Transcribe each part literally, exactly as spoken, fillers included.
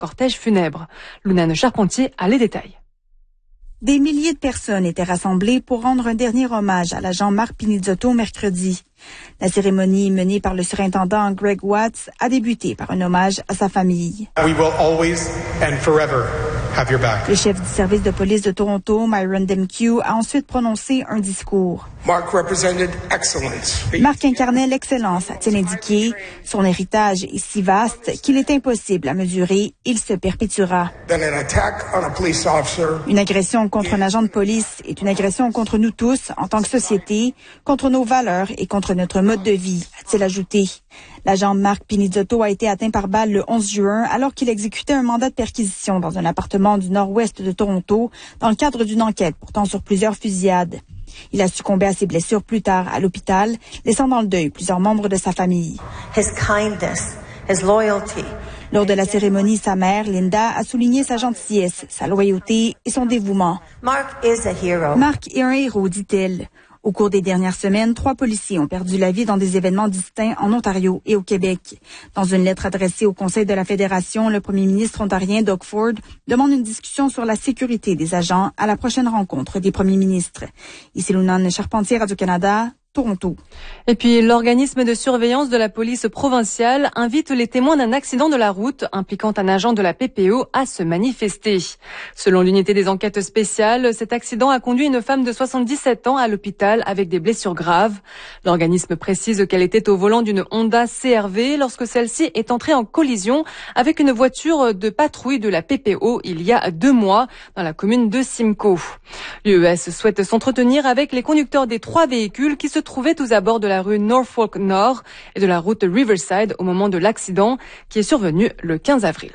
cortège funèbre. Lunane Charpentier a les détails. Des milliers de personnes étaient rassemblées pour rendre un dernier hommage à l'agent Mark Pinizzotto mercredi. La cérémonie menée par le surintendant Greg Watts a débuté par un hommage à sa famille. We will always and forever have your back. Le chef du service de police de Toronto, Myron Demkiw, a ensuite prononcé un discours. Mark represented excellence. Mark incarnait l'excellence, a-t-il indiqué. Son héritage est si vaste qu'il est impossible à mesurer. Il se perpétuera. Then an attack on a police officer. Une agression contre un agent de police est une agression contre nous tous, en tant que société, contre nos valeurs et contre notre mode de vie, a-t-il ajouté. L'agent Mark Pinizzotto a été atteint par balle le onze juin alors qu'il exécutait un mandat de perquisition dans un appartement du nord-ouest de Toronto dans le cadre d'une enquête portant sur plusieurs fusillades. Il a succombé à ses blessures plus tard à l'hôpital, laissant dans le deuil plusieurs membres de sa famille. His kindness, his loyalty. Lors de la cérémonie, sa mère, Linda, a souligné sa gentillesse, sa loyauté et son dévouement. Mark is a hero. Mark est un héros, dit-elle. Au cours des dernières semaines, trois policiers ont perdu la vie dans des événements distincts en Ontario et au Québec. Dans une lettre adressée au Conseil de la Fédération, le premier ministre ontarien Doug Ford demande une discussion sur la sécurité des agents à la prochaine rencontre des premiers ministres. Ici Lunane Charpentier, Radio-Canada, Toronto. Et puis, l'organisme de surveillance de la police provinciale invite les témoins d'un accident de la route impliquant un agent de la P P O à se manifester. Selon l'unité des enquêtes spéciales, cet accident a conduit une femme de soixante-dix-sept ans à l'hôpital avec des blessures graves. L'organisme précise qu'elle était au volant d'une Honda C R V lorsque celle-ci est entrée en collision avec une voiture de patrouille de la P P O il y a deux mois dans la commune de Simcoe. L'U E S souhaite s'entretenir avec les conducteurs des trois véhicules qui se trouvaient tous à bord de la rue Norfolk Nord et de la route Riverside au moment de l'accident qui est survenu le quinze avril.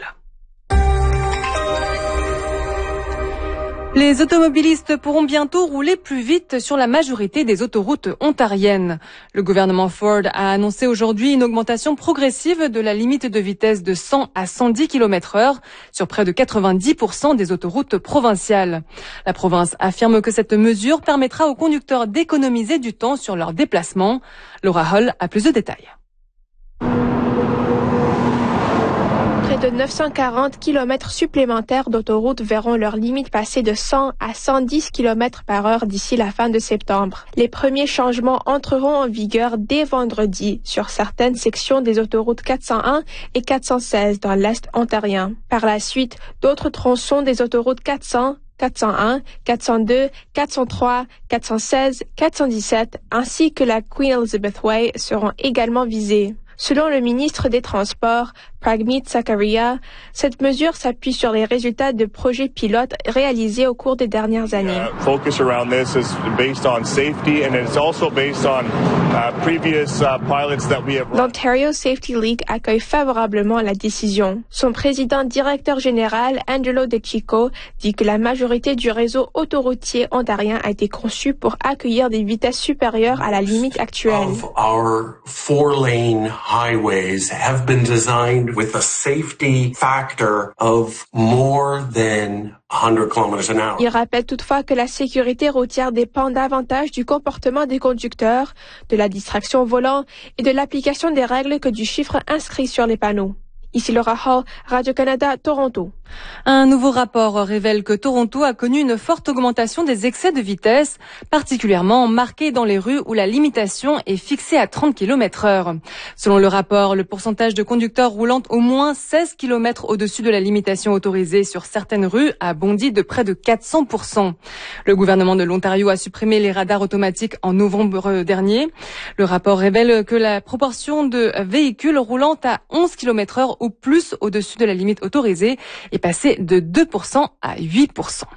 Les automobilistes pourront bientôt rouler plus vite sur la majorité des autoroutes ontariennes. Le gouvernement Ford a annoncé aujourd'hui une augmentation progressive de la limite de vitesse de cent à cent dix kilomètres heure sur près de quatre-vingt-dix pour cent des autoroutes provinciales. La province affirme que cette mesure permettra aux conducteurs d'économiser du temps sur leurs déplacements. Laura Hall a plus de détails. Près de neuf cent quarante kilomètres supplémentaires d'autoroutes verront leur limite passer de cent à cent dix kilomètres par heure d'ici la fin de septembre. Les premiers changements entreront en vigueur dès vendredi sur certaines sections des autoroutes quatre cent un et quatre cent seize dans l'Est ontarien. Par la suite, d'autres tronçons des autoroutes quatre cents, quatre cent un, quatre cent deux, quatre cent trois, quatre cent seize, quatre cent dix-sept ainsi que la Queen Elizabeth Way seront également visés. Selon le ministre des Transports, Pragmeet Sakaria, cette mesure s'appuie sur les résultats de projets pilotes réalisés au cours des dernières années. Focus around this is based on safety and it's also based on uh, previous uh, pilots that we have. L'Ontario Safety League accueille favorablement la décision. Son président directeur général, Angelo De Chico, dit que la majorité du réseau autoroutier ontarien a été conçu pour accueillir des vitesses supérieures à la limite actuelle. Of our four-lane highways have been designed with a safety factor of more than one hundred kilometers an hour. Il rappelle toutefois que la sécurité routière dépend davantage du comportement des conducteurs, de la distraction au volant et de l'application des règles que du chiffre inscrit sur les panneaux. Ici Laura Hall, Radio-Canada, Toronto. Un nouveau rapport révèle que Toronto a connu une forte augmentation des excès de vitesse, particulièrement marqués dans les rues où la limitation est fixée à trente kilomètres heure. Selon le rapport, le pourcentage de conducteurs roulant au moins seize kilomètres au-dessus de la limitation autorisée sur certaines rues a bondi de près de quatre cents pour cent. Le gouvernement de l'Ontario a supprimé les radars automatiques en novembre dernier. Le rapport révèle que la proportion de véhicules roulant à onze kilomètres heure ou plus au-dessus de la limite autorisée est passé de deux pour cent à huit pour cent.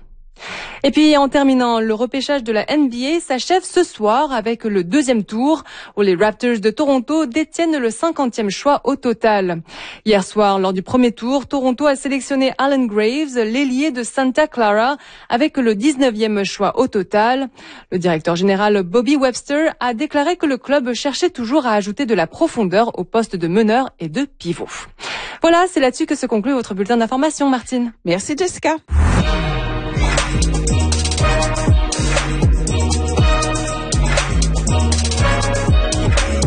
Et puis en terminant, le repêchage de la N B A s'achève ce soir avec le deuxième tour où les Raptors de Toronto détiennent le cinquantième choix au total. Hier soir, lors du premier tour, Toronto a sélectionné Allen Graves, l'ailier de Santa Clara, avec le dix-neuvième choix au total. Le directeur général Bobby Webster a déclaré que le club cherchait toujours à ajouter de la profondeur au poste de meneur et de pivot. Voilà, c'est là-dessus que se conclut votre bulletin d'information, Martine. Merci Jessica.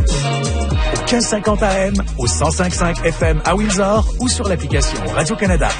quinze cinquante A M au cent cinq virgule cinq F M à Windsor ou sur l'application Radio-Canada.